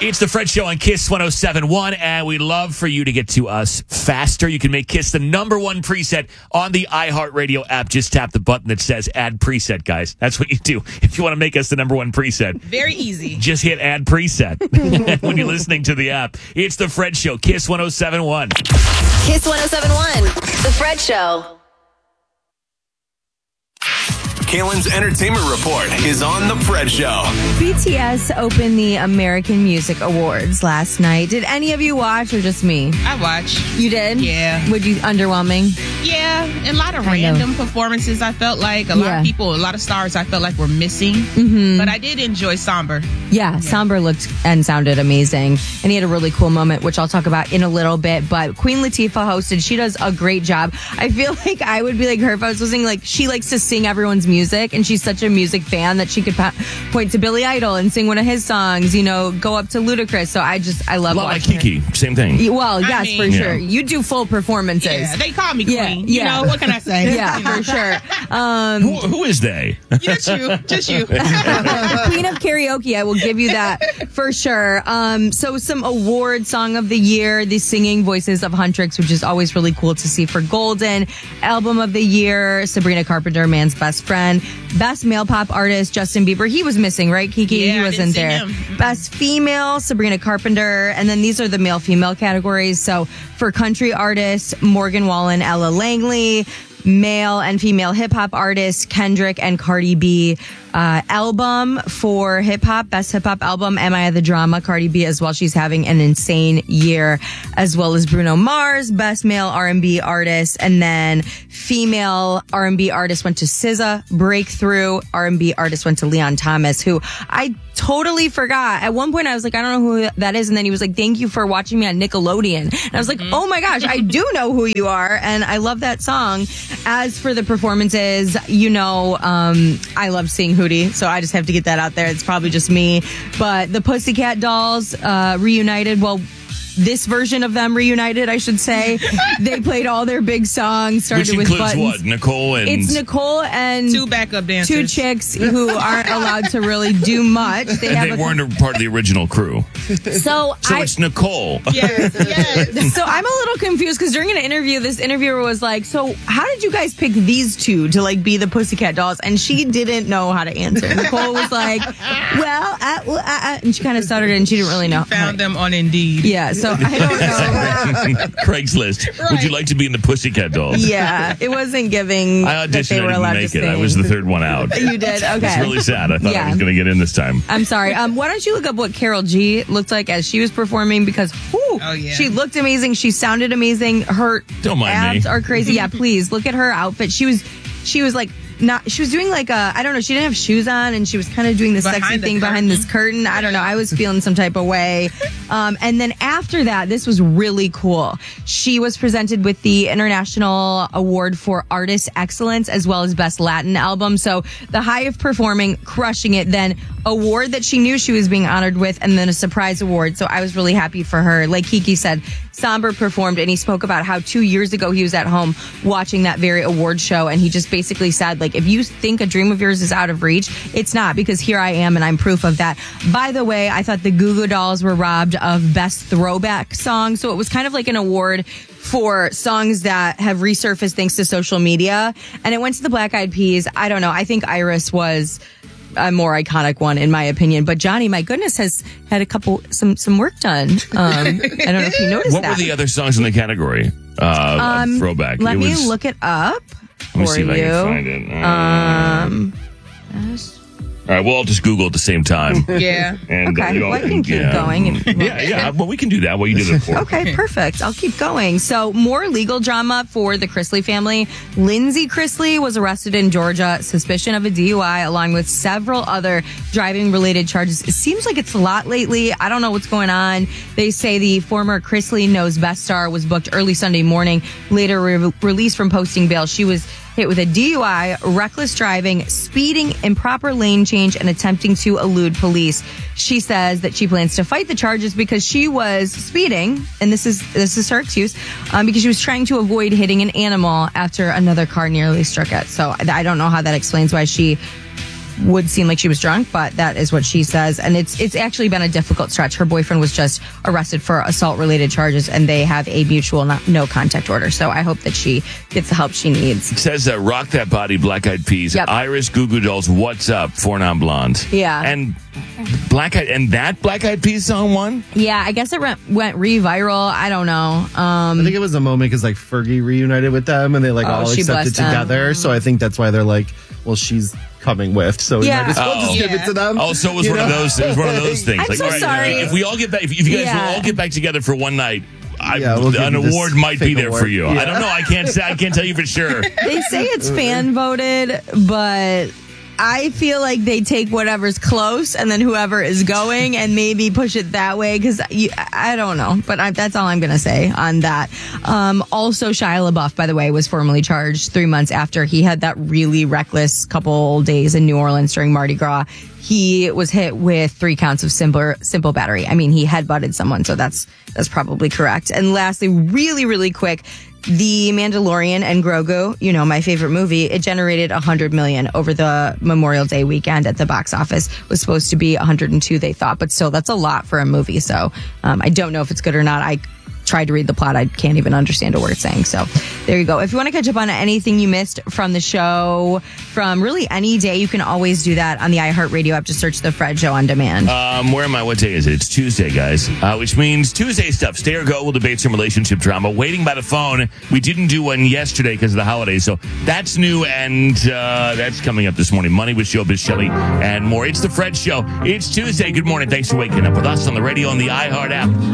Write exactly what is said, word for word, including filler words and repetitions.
It's the Fred Show on Kiss one oh seven point one, and we love for you to get to us faster. You can make Kiss the number one preset on the iHeartRadio app. Just tap the button that says Add Preset, guys. That's what you do if you want to make us the number one preset. Very easy. Just hit Add Preset when you're listening to the app. It's the Fred Show, Kiss one oh seven point one. Kiss one oh seven point one, the Fred Show. Kaylin's Entertainment Report is on The Fred Show. B T S opened the American Music Awards last night. Did any of you watch or just me? I watched. You did? Yeah. Would you, underwhelming? Yeah, and a lot of Kind random of. performances I felt like. A lot Yeah. of people, a lot of stars I felt like were missing. Mm-hmm. But I did enjoy Somber. Yeah, Somber looked and sounded amazing. And he had a really cool moment, which I'll talk about in a little bit. But Queen Latifah hosted. She does a great job. I feel like I would be like her if I was listening. Like, she likes to sing everyone's music. And she's such a music fan that she could pa- point to Billy Idol and sing one of his songs, you know, go up to Ludacris. So I just, I love A lot like watching her. Kiki, same thing. Well, I yes, mean- for Yeah. sure. You do full performances. Yeah, they call me Queen. Yeah, You yeah. know, what can I say? Yeah, for sure. Um, Who, who is they? Just you. Just you. Queen of Karaoke, I will give you that for sure. Um, so some award song of the year, the singing voices of Huntrix, which is always really cool to see for Golden. Album of the year, Sabrina Carpenter, Man's Best Friend. Best male pop artist, Justin Bieber. He was missing, right, Kiki? Yeah, he I wasn't didn't there. see him. Best female, Sabrina Carpenter. And then these are the male-female categories. So for country artists, Morgan Wallen, Ella Langley. Male and female hip hop artists, Kendrick and Cardi B. Uh, album for hip hop, best hip hop album, Am I the Drama? Cardi B as well. She's having an insane year, as well as Bruno Mars, best male R and B artist, and then female R and B artist went to S Z A. Breakthrough R and B artist went to Leon Thomas, who I totally forgot. At one point, I was like, I don't know who that is, and then he was like, thank you for watching me on Nickelodeon. And I was like, oh my gosh, I do know who you are, and I love that song. As for the performances, you know, um, I love seeing Hootie, so I just have to get that out there. It's probably just me. But the Pussycat Dolls uh, reunited. Well, this version of them reunited, I should say. They played all their big songs, started Which with includes Buttons. what? Nicole and... It's Nicole and Two backup dancers. two chicks who aren't allowed to really do much. They and have they a, weren't a part of the original crew. so, So I, it's Nicole. Yes, yes. So I'm a little confused because during an interview, this interviewer was like, so how did you guys pick these two to like be the Pussycat Dolls? And she didn't know how to answer. Nicole was like, well, uh, uh, uh, and she kind of stuttered and she didn't really know. Found them on Indeed. Yeah, so I don't know. Craigslist. Would you like to be in the Pussycat Dolls? Yeah, it wasn't giving I that auditioned. they I were didn't allowed make to it. sing. I was the third one out. You did? Okay. It's really sad. I thought Yeah. I was going to get in this time. I'm sorry. Um, why don't you look up what Carol G looked like as she was performing? Because whew, Oh, yeah. she looked amazing. She sounded amazing. Her Don't mind abs me. are crazy. Yeah, please look at her outfit. She was, she was like not. She was doing like a. I don't know. She didn't have shoes on, and she was kind of doing this Behind sexy the thing behind curtain. this curtain. I don't know. I was feeling some type of way. Um, and then after that, this was really cool. She was presented with the International Award for Artist Excellence as well as Best Latin Album. So the high of performing, crushing it. Then award that she knew she was being honored with, and then a surprise award. So I was really happy for her. Like Kiki said, Somber performed, and he spoke about how two years ago he was at home watching that very award show, and he just basically said, like, if you think a dream of yours is out of reach, it's not, because here I am, and I'm proof of that. By the way, I thought the Goo Goo Dolls were robbed of Best Throwback Song, so it was kind of like an award for songs that have resurfaced thanks to social media, and it went to the Black Eyed Peas. I don't know. I think Iris was a more iconic one in my opinion, but Johnny, my goodness, has had a couple some some work done. Um, I don't know if you noticed What that. were the other songs in the category? Uh, Um, throwback. Let It me was- look it up Let me for see if you. I can find it. Uh, Um, yes. all right, we'll all just Google at the same time. Yeah. And, uh, Okay, you all well, I can keep yeah. going if you want. Yeah, yeah. Well, we can do that. What you did it for? Okay, perfect. I'll keep going. So, more legal drama for the Chrisley family. Lindsay Chrisley was arrested in Georgia, suspicion of a D U I, along with several other driving-related charges. It seems like it's a lot lately. I don't know what's going on. They say the former Chrisley Knows Best star was booked early Sunday morning, later re- released from posting bail. She was hit with a D U I, reckless driving, speeding, improper lane change, and attempting to elude police. She says that she plans to fight the charges because she was speeding, and this is this is her excuse, um, because she was trying to avoid hitting an animal after another car nearly struck it. So I don't know how that explains why she would seem like she was drunk, but that is what she says. And it's it's actually been a difficult stretch. Her boyfriend was just arrested for assault-related charges, and they have a mutual no, no contact order. So I hope that she gets the help she needs. It says uh, Rock That Body, Black Eyed Peas, Yep. Iris, Goo Goo Dolls, What's Up, Four Non Blondes. Yeah. And Black Eyed, and that Black Eyed Peas song won? Yeah, I guess it went, went re-viral. I don't know. Um, I think it was a moment because like Fergie reunited with them and they like Oh, all she accepted blessed them. together. So I think that's why they're like, well, she's coming with, so we Yeah. might as well just Oh. give it Yeah. to them. Oh, so it was You one of know? those. It was one of those things. I'm so all right, sorry. If we all get back, if, if you guys Yeah. will all get back together for one night, I, Yeah, we'll give an you this award might be fake there for award. you. I Yeah. don't know. I can't say. I can't tell you for sure. they say it's fan voted, but I feel like they take whatever's close and then whoever is going and maybe push it that way because I don't know. But I, that's all I'm going to say on that. Um, also, Shia LaBeouf, by the way, was formally charged three months after he had that really reckless couple days in New Orleans during Mardi Gras. He was hit with three counts of simple simple battery. I mean, he headbutted someone, so that's that's probably correct. And lastly, really, really quick, The Mandalorian and Grogu, you know, my favorite movie, it generated one hundred million over the Memorial Day weekend at the box office. It was supposed to be one hundred two, they thought, but still, that's a lot for a movie. So um, I don't know if it's good or not. I tried to read the plot. I can't even understand a word it's saying. So there you go. If you want to catch up on anything you missed from the show from really any day, you can always do that on the iHeartRadio app. Just search The Fred Show on demand. Um, where am I? What day is it? It's Tuesday, guys. Uh, which means Tuesday stuff. Stay or go. We'll debate some relationship drama. Waiting by the phone. We didn't do one yesterday because of the holidays, so that's new, and uh, that's coming up this morning. Money with Showbiz Shelley and more. It's the Fred Show. It's Tuesday. Good morning. Thanks for waking up with us on the radio and the iHeart app.